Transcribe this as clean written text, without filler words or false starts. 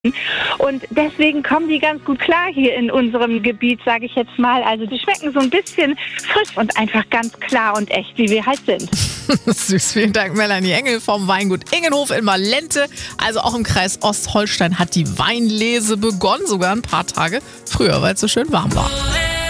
Und deswegen kommen die ganz gut klar hier in unserem Gebiet, sage ich jetzt mal. Also die schmecken so ein bisschen frisch und einfach ganz klar und echt, wie wir halt sind. Süß, vielen Dank Melanie Engel vom Weingut Ingenhof in Malente. Also auch im Kreis Ostholstein hat die Weinlese begonnen, sogar ein paar Tage früher, weil es so schön warm war.